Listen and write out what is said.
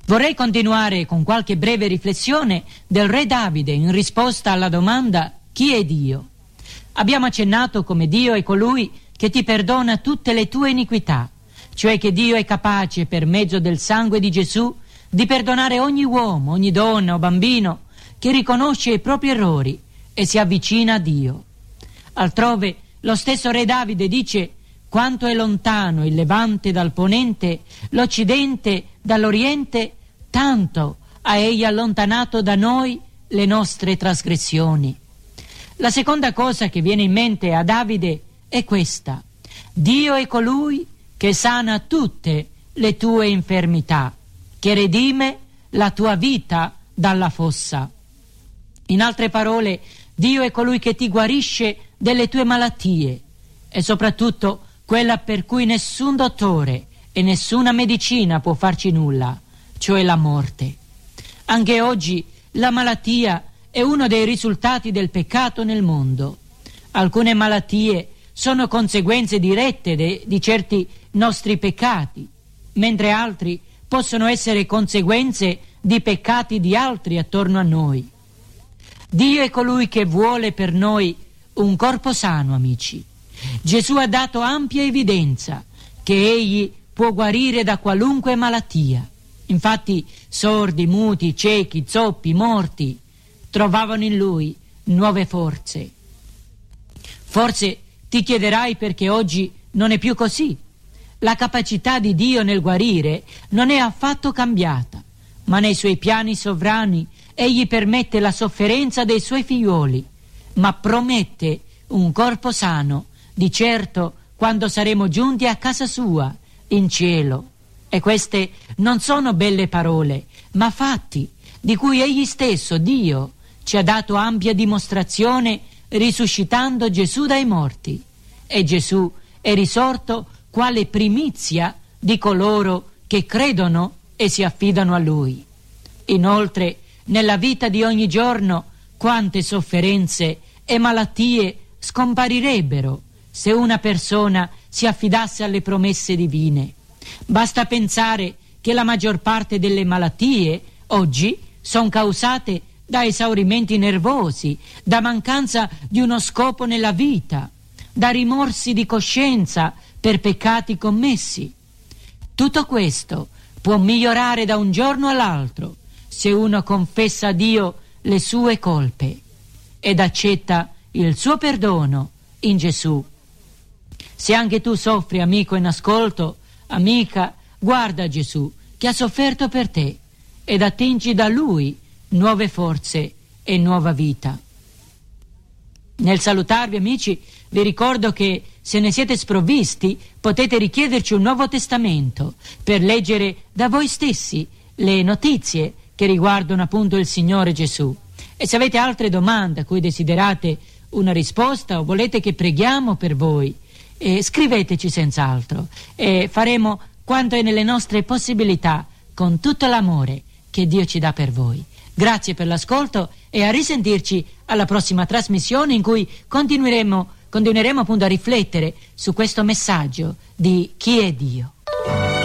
Vorrei continuare con qualche breve riflessione del re Davide in risposta alla domanda «Chi è Dio?». Abbiamo accennato come Dio è colui che ti perdona tutte le tue iniquità, cioè che Dio è capace, per mezzo del sangue di Gesù, di perdonare ogni uomo, ogni donna o bambino che riconosce i propri errori e si avvicina a Dio. Altrove lo stesso re Davide dice: quanto è lontano il levante dal ponente, l'occidente dall'oriente, tanto ha egli allontanato da noi le nostre trasgressioni. La seconda cosa che viene in mente a Davide è questa: Dio è colui che sana tutte le tue infermità, che redime la tua vita dalla fossa. In altre parole, Dio è colui che ti guarisce delle tue malattie e soprattutto quella per cui nessun dottore e nessuna medicina può farci nulla, cioè la morte. Anche oggi la malattia è uno dei risultati del peccato nel mondo. Alcune malattie sono conseguenze dirette di certi nostri peccati, mentre altri possono essere conseguenze di peccati di altri attorno a noi. Dio è colui che vuole per noi un corpo sano, amici. Gesù ha dato ampia evidenza che egli può guarire da qualunque malattia. Infatti sordi, muti, ciechi, zoppi, morti trovavano in lui nuove forze. Forse ti chiederai perché oggi non è più così. La capacità di Dio nel guarire non è affatto cambiata, ma nei suoi piani sovrani egli permette la sofferenza dei suoi figlioli, ma promette un corpo sano, di certo, quando saremo giunti a casa sua, in cielo. E queste non sono belle parole, ma fatti, di cui egli stesso, Dio, ci ha dato ampia dimostrazione risuscitando Gesù dai morti. E Gesù è risorto quale primizia di coloro che credono e si affidano a Lui. Inoltre, nella vita di ogni giorno, quante sofferenze e malattie scomparirebbero se una persona si affidasse alle promesse divine. Basta pensare che la maggior parte delle malattie oggi sono causate da esaurimenti nervosi, da mancanza di uno scopo nella vita, da rimorsi di coscienza per peccati commessi. Tutto questo può migliorare da un giorno all'altro se uno confessa a Dio le sue colpe ed accetta il suo perdono in Gesù. Se anche tu soffri, amico in ascolto, amica, guarda Gesù che ha sofferto per te ed attingi da Lui nuove forze e nuova vita. Nel salutarvi, amici, vi ricordo che se ne siete sprovvisti potete richiederci un Nuovo Testamento per leggere da voi stessi le notizie che riguardano appunto il Signore Gesù. E se avete altre domande a cui desiderate una risposta o volete che preghiamo per voi, scriveteci senz'altro e faremo quanto è nelle nostre possibilità con tutto l'amore che Dio ci dà per voi. Grazie per l'ascolto e a risentirci alla prossima trasmissione in cui continueremo appunto a riflettere su questo messaggio di chi è Dio.